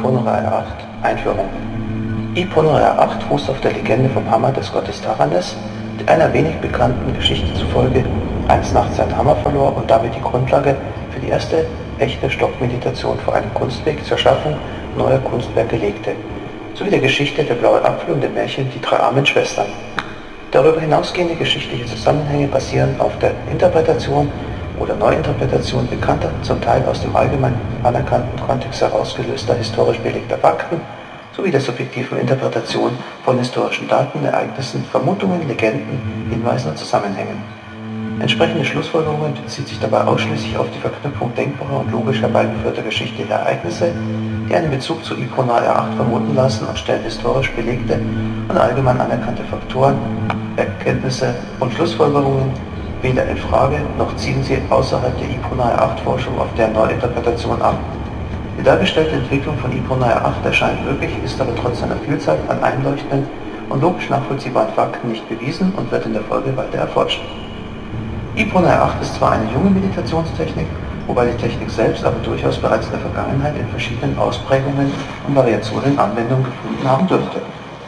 Iponera R8 Einführung. Iponera R8 fußt auf der Legende vom Hammer des Gottes Taranis, der einer wenig bekannten Geschichte zufolge eines Nachts seinen Hammer verlor und damit die Grundlage für die erste echte Stockmeditation vor einem Kunstweg zur Schaffung neuer Kunstwerke legte, sowie der Geschichte der blaue Apfel und dem Märchen Die drei armen Schwestern. Darüber hinausgehende geschichtliche Zusammenhänge basieren auf der Interpretation oder Neuinterpretation bekannter, zum Teil aus dem allgemein anerkannten Kontext herausgelöster historisch belegter Fakten sowie der subjektiven Interpretation von historischen Daten, Ereignissen, Vermutungen, Legenden, Hinweisen und Zusammenhängen. Entsprechende Schlussfolgerungen bezieht sich dabei ausschließlich auf die Verknüpfung denkbarer und logisch herbeigeführter geschichtlicher Ereignisse, die einen Bezug zu Iponera R8 vermuten lassen und stellen historisch belegte und allgemein anerkannte Faktoren, Erkenntnisse und Schlussfolgerungen weder in Frage, noch ziehen sie außerhalb der Iponera R8-Forschung auf deren Neuinterpretation ab. Die dargestellte Entwicklung von Iponera R8 erscheint möglich, ist aber trotz seiner Vielzahl an einleuchtenden und logisch nachvollziehbaren Fakten nicht bewiesen und wird in der Folge weiter erforscht. Iponera R8 ist zwar eine junge Meditationstechnik, wobei die Technik selbst aber durchaus bereits in der Vergangenheit in verschiedenen Ausprägungen und Variationen Anwendung gefunden haben dürfte.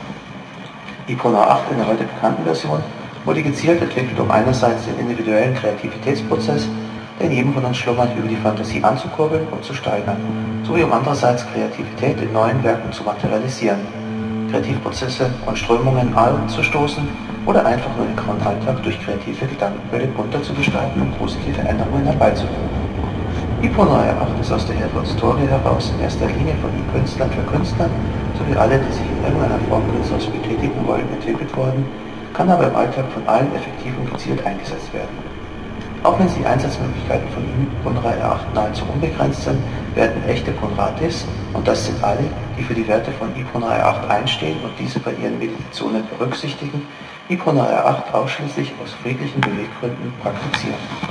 Iponera R8 in der heute bekannten Version wurde gezielt entwickelt, um einerseits den individuellen Kreativitätsprozess, der in jedem von uns schlummert, über die Fantasie anzukurbeln und zu steigern, sowie um andererseits Kreativität in neuen Werken zu materialisieren, Kreativprozesse und Strömungen anzustoßen oder einfach nur den grauen Alltag durch kreative Gedankenbilder bunter zu gestalten und positive Änderungen herbeizuführen. Iponera R8 ist aus der Historie heraus in erster Linie von Künstlern für Künstler sowie alle, die sich in irgendeiner Form künstlerisch betätigen wollen, entwickelt worden, kann aber im Alltag von allen effektiv und gezielt eingesetzt werden. Auch wenn die Einsatzmöglichkeiten von Iponera R8 nahezu unbegrenzt sind, werden echte Konratis, und das sind alle, die für die Werte von Iponera R8 einstehen und diese bei ihren Meditationen berücksichtigen, Iponera R8 ausschließlich aus friedlichen Beweggründen praktizieren.